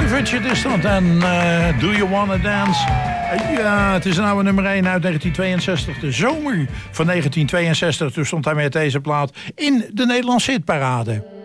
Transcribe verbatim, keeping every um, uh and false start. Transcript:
Cliff Richard is dat en uh, Do You Wanna Dance? Uh, ja, het is een oude nummer één uit negentien tweeënzestig. De zomer van negentien tweeënzestig. Toen stond hij met deze plaat in de Nederlandse hitparade.